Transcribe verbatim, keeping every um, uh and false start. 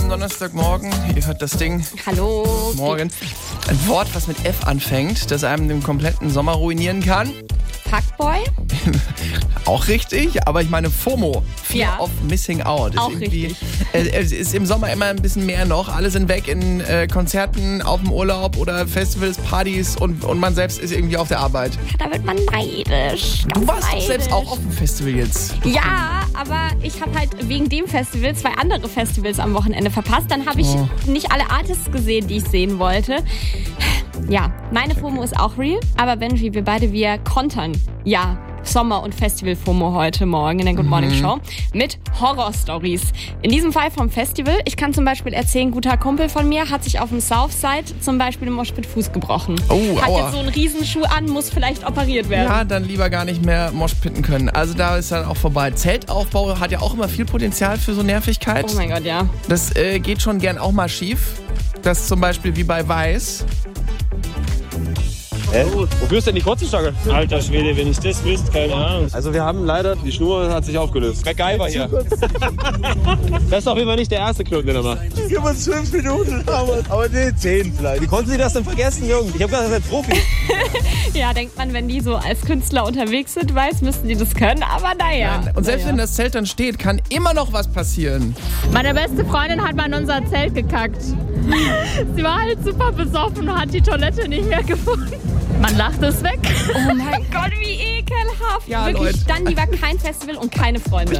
am Donnerstagmorgen. Ihr hört das Ding. Hallo. Morgen. Ein Wort, was mit F anfängt, das einem den kompletten Sommer ruinieren kann. Fuckboy? Auch richtig, aber ich meine FOMO. Fear Ja. of Missing Out. Ist Auch irgendwie- richtig. äh, Es ist im Sommer immer ein bisschen mehr noch. Alle sind weg in äh, Konzerten, auf dem Urlaub oder Festivals, Partys und, und man selbst ist irgendwie auf der Arbeit. Da wird man neidisch. Ganz Du warst doch neidisch. selbst auch auf dem Festival jetzt. Ja, aber ich habe halt wegen dem Festival zwei andere Festivals am Wochenende verpasst. Dann habe ich Oh. nicht alle Artists gesehen, die ich sehen wollte. Ja, meine FOMO ist auch real. Aber Benji, wir beide, wir kontern. Ja, Sommer- und Festival-FOMO heute Morgen in der Good Morning Show mit Horror-Stories. In diesem Fall vom Festival. Ich kann zum Beispiel erzählen, ein guter Kumpel von mir hat sich auf dem Southside zum Beispiel im Moshpit Fuß gebrochen. Oh, hat aua. jetzt so einen Riesenschuh an, muss vielleicht operiert werden. Ja, dann lieber gar nicht mehr moshpitten können. Also da ist dann auch vorbei. Zeltaufbau hat ja auch immer viel Potenzial für so Nervigkeit. Oh mein Gott, ja. Das äh, geht schon gern auch mal schief. Das zum Beispiel wie bei Weiß. Hä? Wofür ist denn die Kurzenstange? Alter Schwede, wenn ich das wüsste, keine Ahnung. Also wir haben leider, die Schnur hat sich aufgelöst. MacGyver hier. Das ist auf jeden Fall nicht der erste Knoten, den er macht. Gib uns fünf Minuten, aber, aber nee, zehn vielleicht. Wie konnten Sie das denn vergessen, Junge? Ich hab gedacht, das ist ein Profi. Ja, denkt man, wenn die so als Künstler unterwegs sind, weiß, müssten die das können, aber naja. Und selbst naja. wenn das Zelt dann steht, kann immer noch was passieren. Meine beste Freundin hat mal in unser Zelt gekackt. Sie war halt super besoffen und hat die Toilette nicht mehr gefunden. Man lacht es weg. Oh mein Gott, wie ekelhaft. Ja, Wirklich, Leute. dann lieber kein Festival und keine Freunde.